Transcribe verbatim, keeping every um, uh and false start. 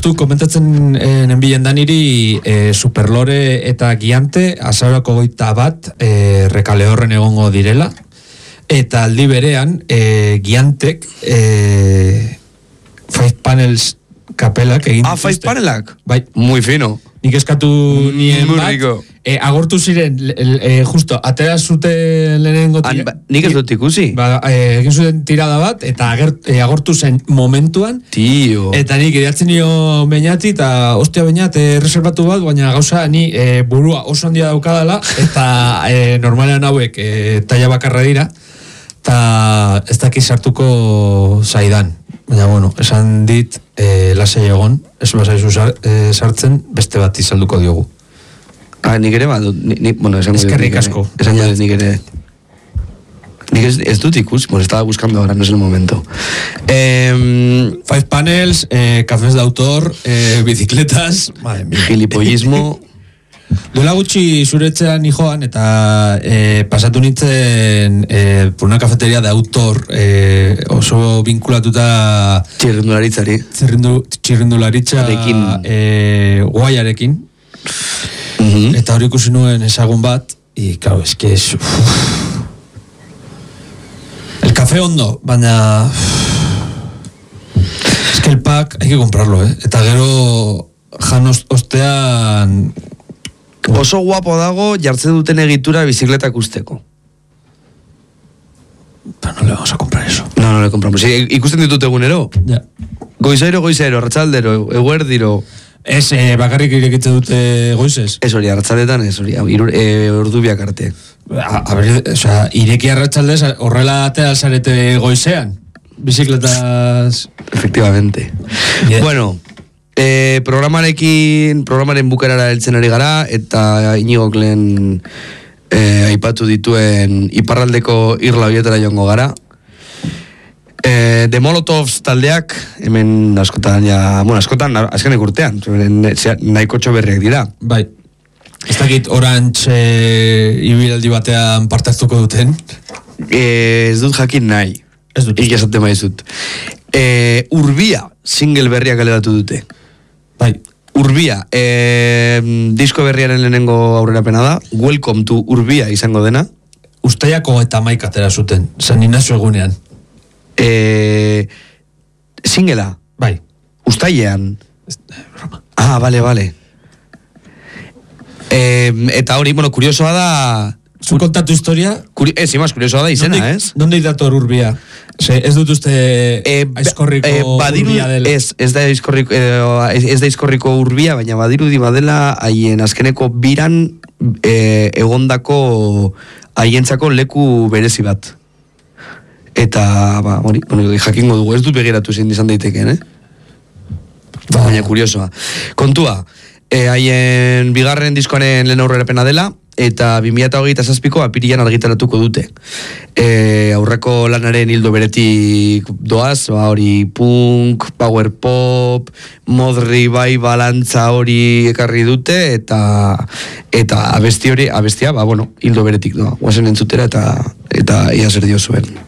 justu komentatzen eh, nenbilen daniri eh, Superlore eta Giante azaroako goita bat eh, rekale horren egongo direla, eta aldi berean eh, Giantek eh, Five Panels kapelak egin ah, Five Panelak? Bai. Muy fino. Nik eskatu nien Muy bat, rico. eh, agortu ziren, eh, justo, atera zuten lehenengo tira, An, nik ez dut ikusi. Ba, eh, egin zuten tirada bat, eta ager, eh, agortu zen momentuan, Tio. eta nik idatzen nio Beñati, eta ostia Beñat, eh, reservatu bat, baina gauza, ni eh, burua oso handia daukadala, eta eh, normalean hauek eh, taia bakarra dira, eta ez dakiz sartuko zaidan. Baina, bueno, esan dit, eh, lasai egon, ez bazaizu eh, sartzen, beste bat izalduko diogu. Ah, nik ere badut, ni, ni, bueno, esan Eskerrik asko. Esan dut nik ere. Nik ez, ez dut ikus, bueno, estaba buscando ahora, no es el momento. Eh, Five Panels, eh, cafés de autor, eh, bicicletas, madre mía. Gilipollismo. Duela gutxi zuretzean nijoan, eta eh, pasatu nintzen eh, por una cafeteria de autor eh, oso vinculatuta Txirrindularitzari. Txirrindu, txirrindularitza eh, guaiarekin. Uh-huh. Eta hori ikusi nuen ezagun bat, y claro, es que es... Uf. El café ondo, baina... Es que el pack hay que comprarlo, eh? Eta gero jan ostean... Oso guapo dago jartzen duten egitura bizikletak usteko. Pero no le vamos a comprar eso. No, no le compramos. Sí, ikusten ditut egunero. Ja. Goizero, goizero, arratsaldero, eguerdiro. Ez, eh, bakarrik irekitze dute goizez. Ez hori, arratzaldetan, ez hori, irur, e, ordu biak arte. A, a ver, o sea, ireki arratsaldez horrela atea zarete goizean. Bizikletas... Efectivamente. Yeah. Bueno... E, programarekin, programaren bukarara heltzen ari gara, eta Iñigok lehen e, aipatu dituen iparraldeko irla bietara joango gara. E, The Molotovs taldeak, hemen askotan, ja, bueno, askotan, azkenek urtean, nahiko txoberriak dira. Bai. Ez dakit Orange e, ibilaldi batean parte hartuko duten? E, ez dut jakin nahi. Ez dut. Ik esaten maizut. E, Urbia, single berria kaleratu dute. Bai. Urbia, e, disko berriaren lehenengo aurrerapena da. Welcome to Urbia izango dena. Ustaiako eta maik atera zuten, San Ignacio egunean. E, singela? Bai. Ustailean? Broma. Ah, bale, bale. E, eta hori, bueno, kuriosoa da... Zu kontatu historia? Kuri, ez, imaz, kuriosoa da izena, nondik, ez? Nondik dator Urbia? Se, ez dut uste e, aizkorriko e, badiru, Urbia dela. Ez, ez da aizkorriko, ez, ez da aizkorriko Urbia, baina badirudi badela haien azkeneko biran e, egondako haientzako leku berezi bat. Eta, ba, hori, bueno, jakingo dugu, ez dut begiratu zein izan daiteken, eh? Ba. Baina kuriosoa. Kontua, e, haien bigarren diskoaren lehen aurrerapena dela, eta bi mila hogeita zazpiko apirilan argitaratuko dute. E, aurreko lanaren hildo beretik doaz, ba, hori punk, power pop, modri bai balantza hori ekarri dute, eta eta abesti hori, abestia, ba, bueno, hildo beretik doa. Guazen entzutera eta, eta ia zer dio zuen.